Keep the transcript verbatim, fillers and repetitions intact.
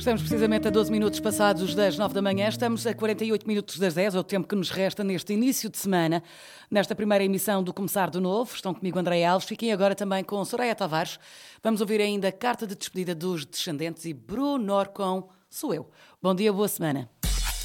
Estamos precisamente a doze minutos passados das nove da manhã, estamos a quarenta e oito minutos das dez, é o tempo que nos resta neste início de semana. Nesta primeira emissão do Começar de Novo, estão comigo André Alves, fiquem agora também com Soraya Tavares. Vamos ouvir ainda a carta de despedida dos Descendentes e Bruno Orcon, sou eu. Bom dia, boa semana.